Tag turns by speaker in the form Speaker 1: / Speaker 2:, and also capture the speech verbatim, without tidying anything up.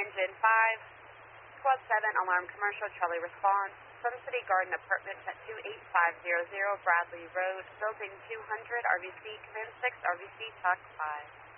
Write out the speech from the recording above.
Speaker 1: Engine five, Squad seven, Alarm Commercial, Charlie response. Sun City Garden Apartments at two eight five zero zero Bradley Road, Building two hundred, R V C, Command six, R V C, Talk five.